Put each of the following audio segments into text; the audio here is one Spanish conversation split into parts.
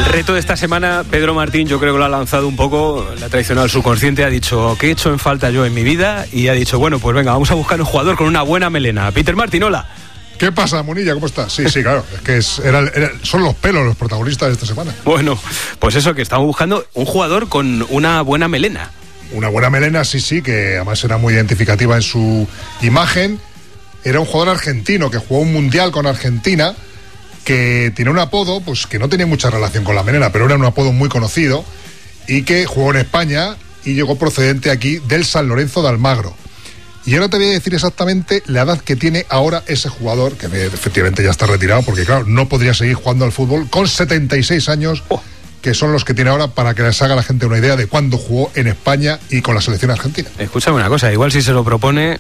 reto de esta semana, Pedro Martín, yo creo que lo ha lanzado un poco, la tradicional subconsciente, ha dicho, ¿qué he hecho en falta yo en mi vida? Y ha dicho, bueno, pues venga, vamos a buscar un jugador con una buena melena. Peter Martín, hola. ¿Qué pasa, Munilla? ¿Cómo estás? Sí, claro, es que son los pelos los protagonistas de esta semana. Bueno, pues eso, que estamos buscando un jugador con una buena melena. Una buena melena, sí, que además era muy identificativa en su imagen. Era un jugador argentino que jugó un mundial con Argentina, que tiene un apodo, pues que no tenía mucha relación con la melena, pero era un apodo muy conocido, y que jugó en España y llegó procedente aquí del San Lorenzo de Almagro. Y ahora te voy a decir exactamente la edad que tiene ahora ese jugador, que efectivamente ya está retirado, porque claro, no podría seguir jugando al fútbol, con 76 años, que son los que tiene ahora, para que les haga la gente una idea de cuándo jugó en España y con la selección argentina. Escúchame una cosa, igual si se lo propone...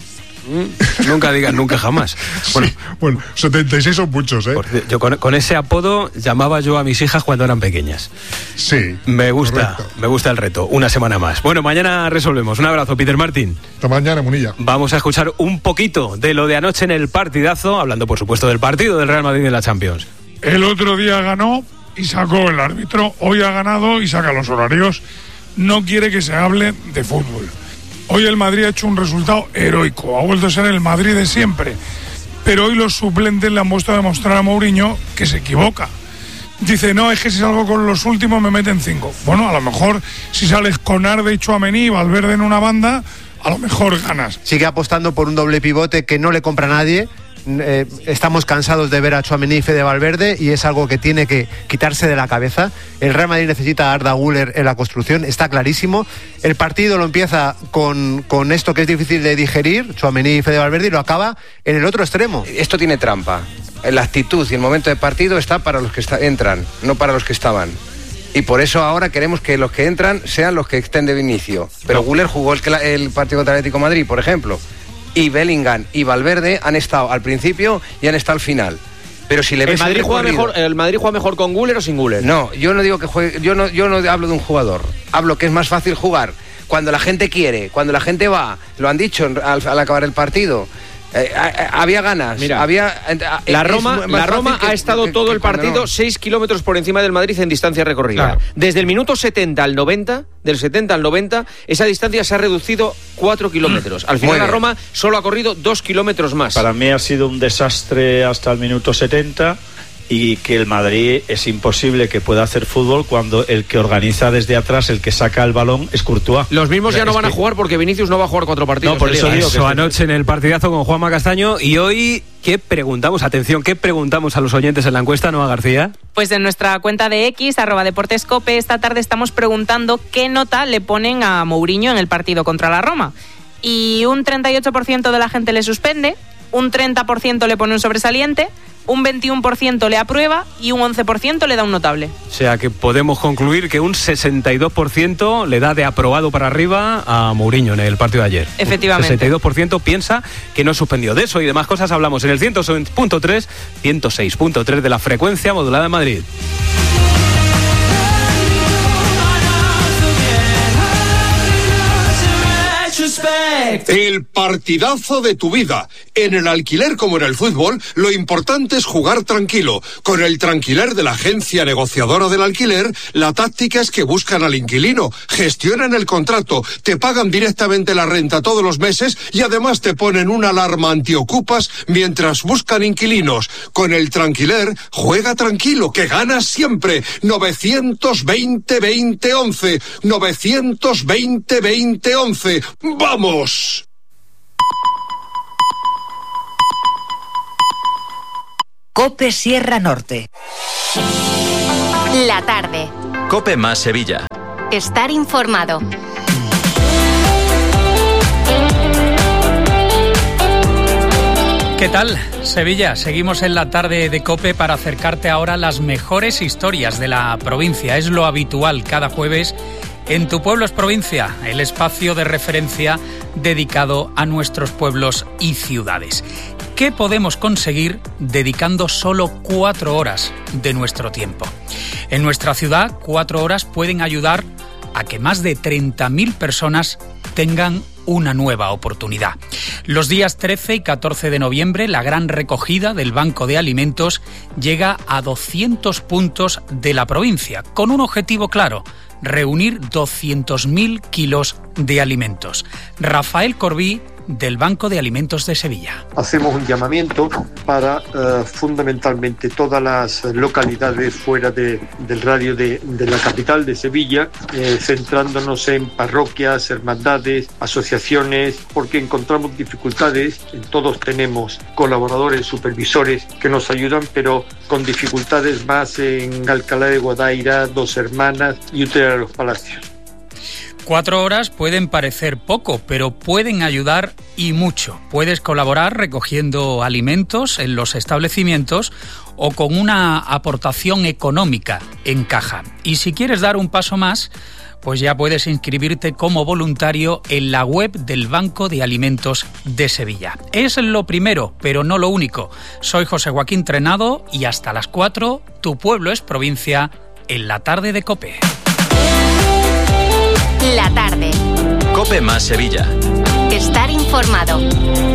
nunca digas nunca jamás. Bueno, 76 son muchos, ¿eh? Yo con ese apodo llamaba yo a mis hijas cuando eran pequeñas. Sí. Me gusta el reto. Una semana más. Bueno, mañana resolvemos. Un abrazo, Peter Martín. Hasta mañana, Munilla. Vamos a escuchar un poquito de lo de anoche en el partidazo, hablando por supuesto del partido del Real Madrid en la Champions. El otro día ganó y sacó el árbitro. Hoy ha ganado y saca los horarios. No quiere que se hable de fútbol. Hoy el Madrid ha hecho un resultado heroico, ha vuelto a ser el Madrid de siempre, pero hoy los suplentes le han vuelto a demostrar a Mourinho que se equivoca. Dice, no, es que si salgo con los últimos me meten 5. Bueno, a lo mejor si sales con Arde y Tchouaméni y Valverde en una banda, a lo mejor ganas. Sigue apostando por un doble pivote que no le compra a nadie. Estamos cansados de ver a Tchouaméni y Fede Valverde y es algo que tiene que quitarse de la cabeza. El Real Madrid necesita a Arda Güler en la construcción, está clarísimo. El partido lo empieza con esto que es difícil de digerir, Tchouaméni y Fede Valverde, y lo acaba en el otro extremo. Esto tiene trampa. La actitud y el momento de partido está para los que entran, no para los que estaban. Y por eso ahora queremos que los que entran sean los que estén de inicio. Pero Güler jugó el partido contra el Atlético de Madrid, por ejemplo. Y Bellingham y Valverde han estado al principio y han estado al final. Pero si le ves ¿El Madrid juega mejor con Güler o sin Güler? No, yo no digo que juegue, yo no hablo de un jugador. Hablo que es más fácil jugar cuando la gente quiere, cuando la gente va. Lo han dicho al acabar el partido. Había ganas. Mira, la Roma ha estado todo el partido 6 kilómetros por encima del Madrid en distancia recorrida. Claro. Desde el minuto 70 al 90, del 70 al 90, esa distancia se ha reducido 4 kilómetros. Al final la Roma solo ha corrido 2 kilómetros más. Para mí ha sido un desastre hasta el minuto 70. Y que el Madrid es imposible que pueda hacer fútbol cuando el que organiza desde atrás, el que saca el balón, es Courtois. Los mismos ya no van a jugar porque Vinicius no va a jugar 4 partidos. No, por eso digo que anoche en el partidazo con Juanma Castaño. Y hoy, ¿qué preguntamos? Atención, ¿qué preguntamos a los oyentes en la encuesta, Noa García? Pues en nuestra cuenta de X, @DeportesCope, esta tarde estamos preguntando qué nota le ponen a Mourinho en el partido contra la Roma. Y un 38% de la gente le suspende, un 30% le pone un sobresaliente, un 21% le aprueba y un 11% le da un notable. O sea que podemos concluir que un 62% le da de aprobado para arriba a Mourinho en el partido de ayer. Efectivamente. Un 62% piensa que no suspendió. De eso y demás cosas hablamos en el 106.3 de la frecuencia modulada en Madrid. El partidazo de tu vida. En el alquiler como en el fútbol, lo importante es jugar tranquilo. Con el Tranquiler de la agencia negociadora del alquiler, la táctica es que buscan al inquilino, gestionan el contrato, te pagan directamente la renta todos los meses y además te ponen una alarma antiocupas mientras buscan inquilinos. Con el Tranquiler, juega tranquilo, que ganas siempre. 920-2011. 920-2011. ¡Vamos! COPE Sierra Norte. La tarde. COPE más Sevilla. Estar informado. ¿Qué tal, Sevilla? Seguimos en la tarde de COPE para acercarte ahora las mejores historias de la provincia. Es lo habitual cada jueves en Tu Pueblo es Provincia, el espacio de referencia dedicado a nuestros pueblos y ciudades. ¿Qué podemos conseguir dedicando solo 4 horas de nuestro tiempo? En nuestra ciudad, 4 horas pueden ayudar a que más de 30.000 personas tengan una nueva oportunidad. Los días 13 y 14 de noviembre, la gran recogida del Banco de Alimentos llega a 200 puntos de la provincia, con un objetivo claro: reunir 200.000 kilos de alimentos. Rafael Corbí, del Banco de Alimentos de Sevilla. Hacemos un llamamiento para fundamentalmente todas las localidades fuera del radio de la capital de Sevilla, centrándonos en parroquias, hermandades, asociaciones, porque encontramos dificultades. Todos tenemos colaboradores, supervisores que nos ayudan, pero con dificultades más en Alcalá de Guadaira, Dos Hermanas y Utrera de los Palacios. 4 horas pueden parecer poco, pero pueden ayudar y mucho. Puedes colaborar recogiendo alimentos en los establecimientos o con una aportación económica en caja. Y si quieres dar un paso más, pues ya puedes inscribirte como voluntario en la web del Banco de Alimentos de Sevilla. Es lo primero, pero no lo único. Soy José Joaquín Trenado y hasta las 4, Tu pueblo es provincia, en la tarde de COPE. La tarde. COPE más Sevilla. Estar informado.